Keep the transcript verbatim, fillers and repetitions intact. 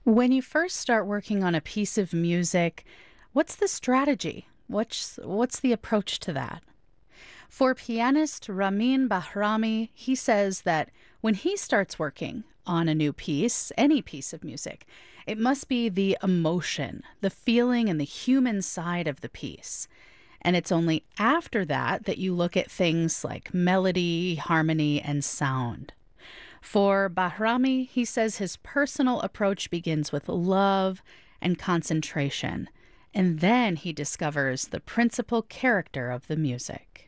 When you first start working on a piece of music, what's the strategy? What's what's the approach to that? For pianist Ramin Bahrami, he says that when he starts working on a new piece, any piece of music, it must be the emotion, the feeling, and the human side of the piece. And it's only after that that you look at things like melody, harmony, and sound. For Bahrami, he says his personal approach begins with love and concentration, and then he discovers the principal character of the music.